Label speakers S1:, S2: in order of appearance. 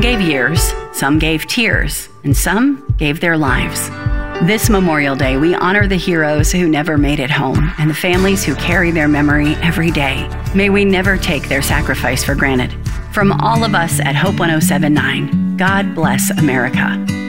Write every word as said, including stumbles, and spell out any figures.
S1: gave years, some gave tears, and some gave their lives. This Memorial Day, we honor the heroes who never made it home and the families who carry their memory every day. May we never take their sacrifice for granted. From all of us at Hope one oh seven point nine, God bless America.